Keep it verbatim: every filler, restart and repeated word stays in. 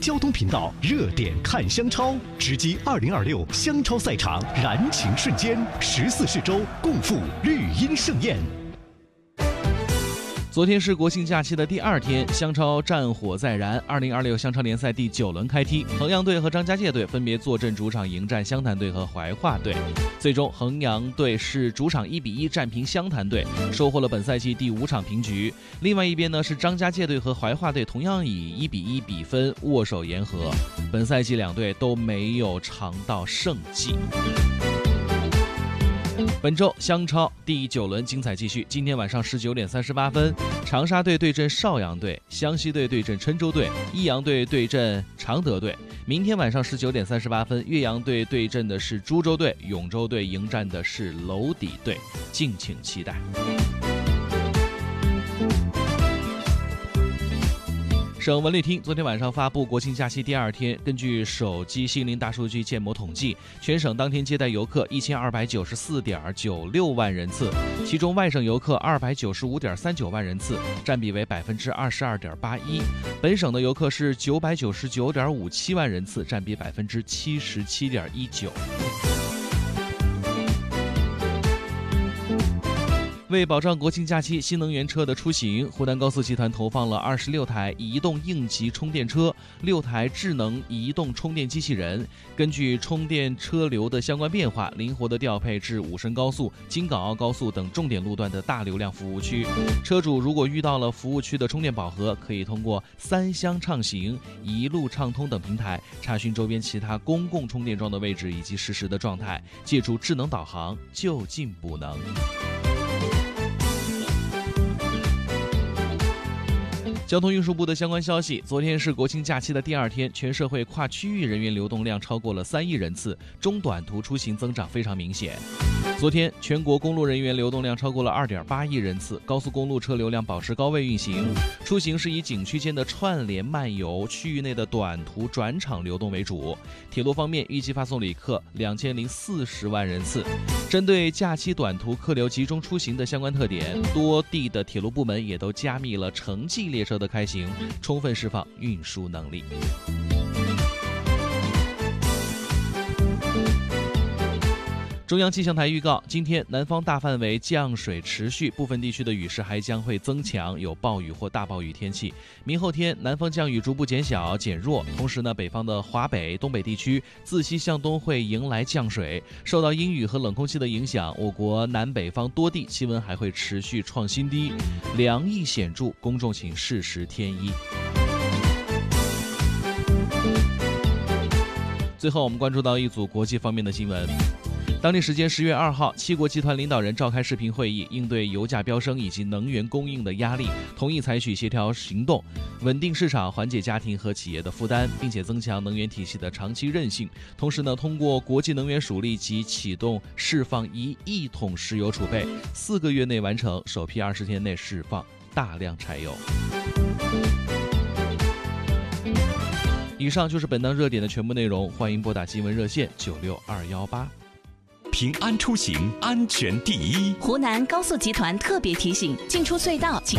交通频道热点看香超，直击二零二六香超赛场燃情瞬间，十四市州共赴绿茵盛宴。 昨天是国庆假期的第二天，香超战火再燃。二零二六香超联赛第九轮开踢，衡阳队和张家界队分别坐镇主场迎战湘潭队和怀化队。最终，衡阳队是主场一比一战平湘潭队，收获了本赛季第五场平局。另外一边呢是张家界队和怀化队同样以一比一比分握手言和。本赛季两队都没有尝到胜绩。本周香超第九轮精彩继续，今天晚上十九点三十八分，长沙队对阵邵阳队，湘西队对阵郴州队，益阳队对阵常德队。明天晚上十九点三十八分，岳阳队对阵的是株洲队，永州队迎战的是娄底队，敬请期待。省文旅厅昨天晚上发布国庆假期第二天，根据手机心灵大数据建模统计，全省当天接待游客一千二百九十四点九六万人次，其中外省游客二百九十五点三九万人次，占比为百分之二十二点八一；本省的游客是九百九十九点五七万人次，占比百分之七十七点一九。为保障国庆假期新能源车的出行，湖南高速集团投放了二十六台移动应急充电车、六台智能移动充电机器人，根据充电车流的相关变化，灵活地调配至武深高速、京港澳高速等重点路段的大流量服务区。车主如果遇到了服务区的充电饱和，可以通过三厢畅行、一路畅通等平台查询周边其他公共充电桩的位置以及实时的状态，借助智能导航就近补能。交通运输部的相关消息，昨天是国庆假期的第二天，全社会跨区域人员流动量超过了三亿人次，中短途出行增长非常明显。昨天全国公路人员流动量超过了二点八亿人次，高速公路车流量保持高位运行，出行是以景区间的串联漫游、区域内的短途转场流动为主。铁路方面，预计发送旅客两千零四十万人次。针对假期短途客流集中出行的相关特点，多地的铁路部门也都加密了城际列车的开行，充分释放运输能力。中央气象台预告，今天南方大范围降水持续，部分地区的雨势还将会增强，有暴雨或大暴雨天气。明后天南方降雨逐步减小减弱，同时呢，北方的华北、东北地区自西向东会迎来降水。受到阴雨和冷空气的影响，我国南北方多地气温还会持续创新低，凉意显著，公众请适时添衣。最后我们关注到一组国际方面的新闻。当地时间十月二号，七国集团领导人召开视频会议，应对油价飙升以及能源供应的压力，同意采取协调行动，稳定市场，缓解家庭和企业的负担，并且增强能源体系的长期韧性。同时呢，通过国际能源署立即启动释放一亿桶石油储备，四个月内完成，首批二十天内释放大量柴油。以上就是本档热点的全部内容，欢迎拨打新闻热线九六二幺八。 平安出行，安全第一。 湖南高速集团特别提醒：进出隧道请